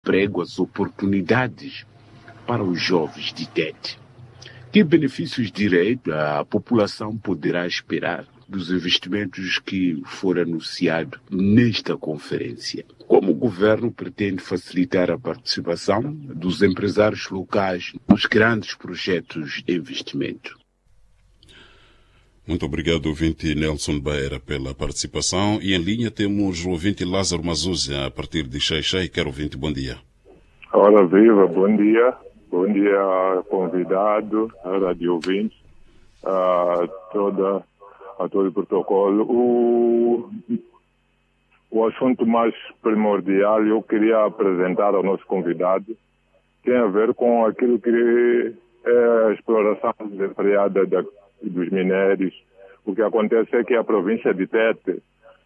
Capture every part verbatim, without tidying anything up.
emprego, as oportunidades para os jovens de Tete. Que benefícios direito a população poderá esperar dos investimentos que foram anunciados nesta conferência? Como o governo pretende facilitar a participação dos empresários locais nos grandes projetos de investimento? Muito obrigado, ouvinte Nelson Baera, pela participação. E em linha temos o ouvinte Lázaro Mazuzia, a partir de Xai-Xai. Quero ouvinte, bom dia. Ora viva, bom dia. Bom dia, convidado, a rádio ouvintes, a, toda, a todo o protocolo. O, o assunto mais primordial eu queria apresentar ao nosso convidado tem a ver com aquilo que é a exploração desenfreada da, dos minérios. O que acontece é que a província de Tete,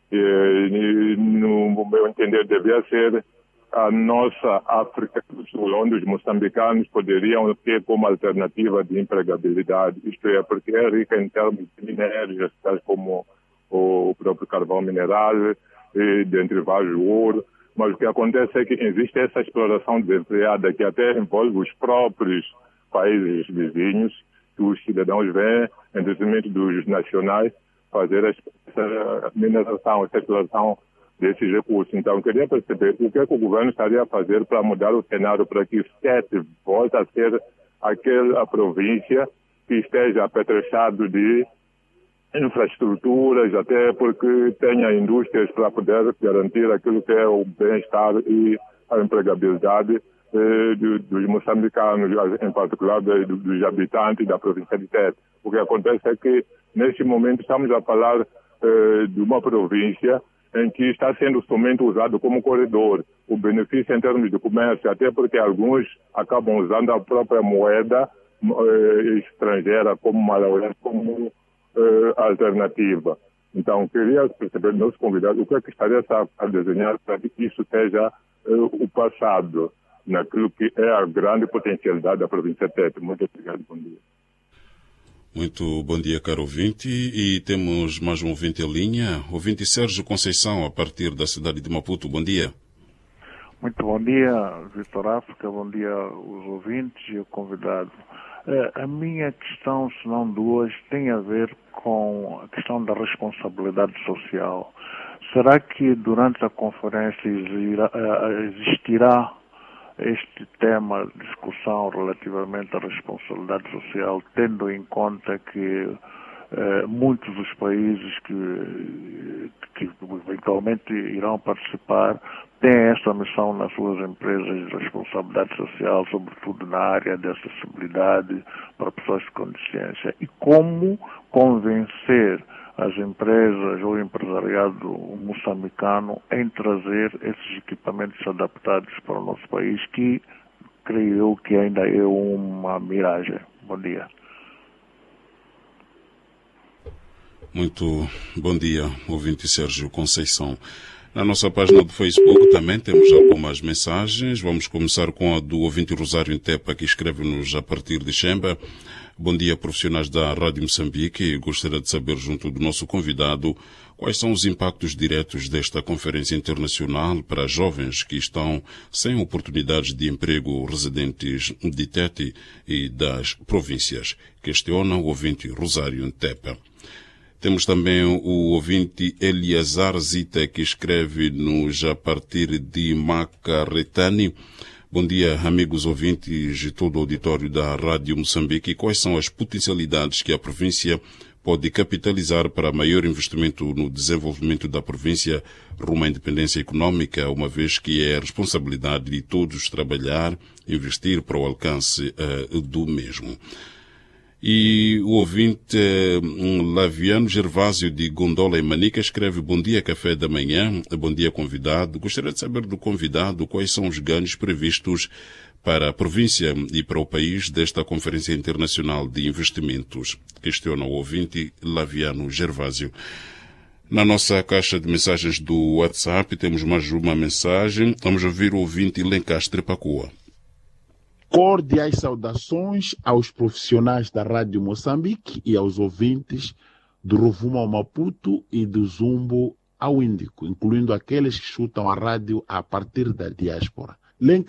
e, no meu entender, devia ser a nossa África do Sul, onde os moçambicanos poderiam ter como alternativa de empregabilidade, isto é, porque é rica em termos de minérios, tais como o próprio carvão mineral, e, dentre vários, o ouro. Mas o que acontece é que existe essa exploração desenfreada que até envolve os próprios países vizinhos, que os cidadãos veem, em detrimento dos nacionais, fazer essa mineração, essa exploração desses recursos. Então, eu queria perceber o que, é que o governo estaria a fazer para mudar o cenário, para que Tete volte a ser aquela província que esteja apetrechado de infraestruturas, até porque tenha indústrias para poder garantir aquilo que é o bem-estar e a empregabilidade eh, dos moçambicanos, em particular dos, dos habitantes da província de Tete. O que acontece é que, neste momento, estamos a falar eh, de uma província em que está sendo somente usado como corredor. O benefício em termos de comércio, até porque alguns acabam usando a própria moeda eh, estrangeira como malawiana, como eh, alternativa. Então, queria perceber, nosso convidado, o que é que estaria a desenhar para que isso seja eh, o passado, naquilo que é a grande potencialidade da província de Tete. Muito obrigado, bom dia. Muito bom dia, caro ouvinte, e temos mais um ouvinte em linha, ouvinte Sérgio Conceição, a partir da cidade de Maputo. Bom dia. Muito bom dia, Vitor África, bom dia aos ouvintes e o convidado. A minha questão, se não duas, tem a ver com a questão da responsabilidade social. Será que durante a conferência existirá este tema de discussão relativamente à responsabilidade social, tendo em conta que eh, muitos dos países que, que eventualmente irão participar têm esta missão nas suas empresas de responsabilidade social, sobretudo na área de acessibilidade para pessoas com deficiência, e como convencer as empresas ou o empresariado moçambicano em trazer esses equipamentos adaptados para o nosso país, que creio eu que ainda é uma miragem. Bom dia. Muito bom dia, ouvinte Sérgio Conceição. Na nossa página do Facebook também temos algumas mensagens. Vamos começar com a do ouvinte Rosário Intepa, que escreve-nos a partir de Xemba. Bom dia, profissionais da Rádio Moçambique. Gostaria de saber, junto do nosso convidado, quais são os impactos diretos desta conferência internacional para jovens que estão sem oportunidades de emprego residentes de Tete e das províncias. Questiona o ouvinte Rosário Intepa. Temos também o ouvinte Eliazar Zita, que escreve-nos a partir de Macaretani. Bom dia, amigos ouvintes e todo o auditório da Rádio Moçambique. Quais são as potencialidades que a província pode capitalizar para maior investimento no desenvolvimento da província rumo à independência econômica, uma vez que é a responsabilidade de todos trabalhar, investir para o alcance uh, do mesmo? E o ouvinte um, Laviano Gervásio de Gondola e Manica escreve: bom dia, café da manhã, bom dia, convidado. Gostaria de saber do convidado quais são os ganhos previstos para a província e para o país desta Conferência Internacional de Investimentos. Questiona o ouvinte Laviano Gervásio. Na nossa caixa de mensagens do WhatsApp temos mais uma mensagem. Vamos ouvir o ouvinte Lencastre Pacoa. Cordiais saudações aos profissionais da Rádio Moçambique e aos ouvintes do Rovuma ao Maputo e do Zumbo ao Índico, incluindo aqueles que chutam a rádio a partir da diáspora.